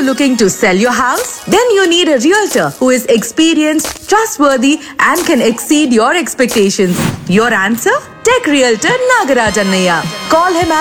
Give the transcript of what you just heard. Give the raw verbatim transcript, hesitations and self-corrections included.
looking to sell your house? Then you need a realtor who is experienced, trustworthy, and can exceed your expectations. Your answer? Tech Realtor Nagaraj Annaiya. Call him at